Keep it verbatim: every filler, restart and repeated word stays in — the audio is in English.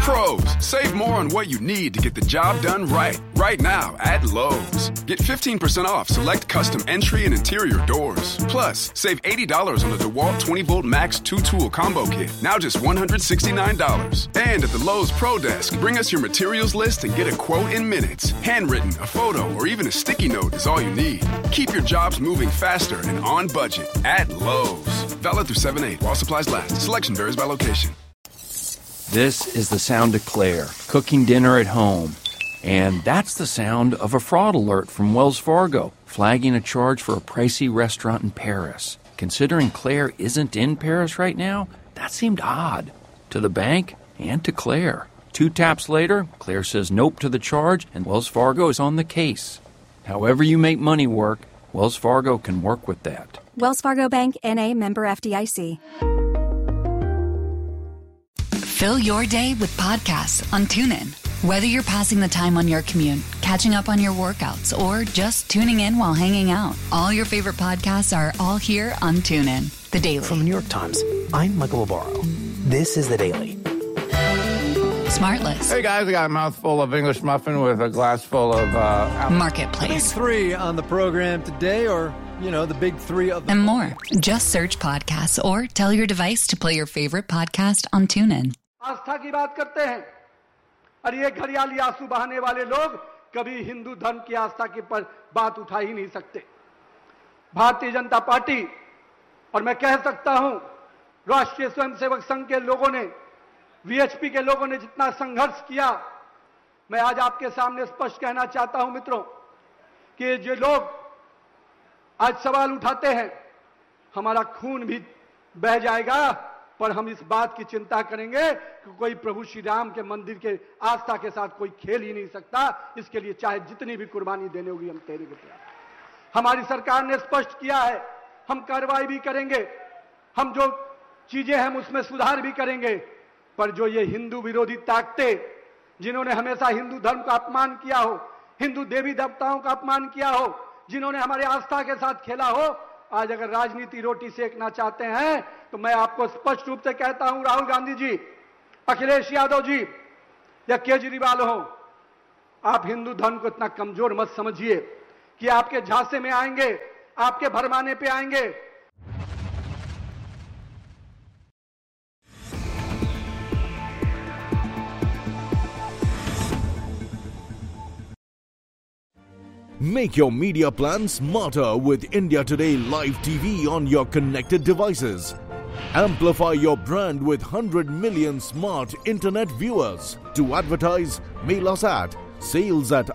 Pros, save more on what you need to get the job done right. Right now at Lowe's. Get fifteen percent off select custom entry and interior doors. Plus, save eighty dollars on the DeWalt twenty volt Max two tool combo kit. Now just one hundred sixty-nine dollars. And at the Lowe's Pro Desk, bring us your materials list and get a quote in minutes. Handwritten, a photo, or even a sticky note is all you need. Keep your jobs moving faster and on budget at Lowe's. Valid through seven eight while supplies last. Selection varies by location. This is the sound of Claire, cooking dinner at home. And that's the sound of a fraud alert from Wells Fargo, flagging a charge for a pricey restaurant in Paris. Considering Claire isn't in Paris right now, that seemed odd. To the bank and to Claire. Two taps later, Claire says nope to the charge, and Wells Fargo is on the case. However you make money work, Wells Fargo can work with that. Wells Fargo Bank, N A, member F D I C. Fill your day with podcasts on TuneIn. Whether you're passing the time on your commute, catching up on your workouts, or just tuning in while hanging out, all your favorite podcasts are all here on TuneIn. The Daily. From the New York Times, I'm Michael Barbaro. This is The Daily. Smartless. Hey guys, I got a mouthful of English muffin with a glass full of uh, Marketplace. Big three on the program today, or, you know, the big three of the... And more. Just search podcasts or tell your device to play your favorite podcast on TuneIn. आस्था की बात करते हैं और ये घड़ियाली आंसू बहाने वाले लोग कभी हिंदू धर्म की आस्था की पर बात उठा ही नहीं सकते। भारतीय जनता पार्टी और मैं कह सकता हूं राष्ट्रीय स्वयंसेवक संघ के लोगों ने, वीएचपी के लोगों ने जितना संघर्ष किया, मैं आज आपके सामने स्पष्ट कहना चाहता हूं मित्रों कि जो लोग आज सवाल उठाते हैं, हमारा खून भी बह जाएगा, पर हम इस बात की चिंता करेंगे कि कोई प्रभु श्री राम के मंदिर के आस्था के साथ कोई खेल ही नहीं सकता। इसके लिए चाहे जितनी भी कुर्बानी देनी होगी हम देने के तैयार। हमारी सरकार ने स्पष्ट किया है, हम कार्रवाई भी करेंगे, हम जो चीजें हम उसमें सुधार भी करेंगे, पर जो ये हिंदू विरोधी ताकतें जिन्होंने हमेशा हिंदू धर्म का अपमान किया हो, हिंदू देवी देवताओं का अपमान किया हो, जिन्होंने हमारे आस्था के साथ खेला हो, आज अगर राजनीति रोटी सेकना चाहते हैं तो मैं आपको स्पष्ट रूप से कहता हूं, राहुल गांधी जी, अखिलेश यादव जी या केजरीवाल हो, आप हिंदू धर्म को इतना कमजोर मत समझिए कि आपके झांसे में आएंगे, आपके भरमाने पे आएंगे। Make your media plan smarter with India Today Live T V on your connected devices. Amplify your brand with one hundred million smart internet viewers. To advertise, mail us at sales at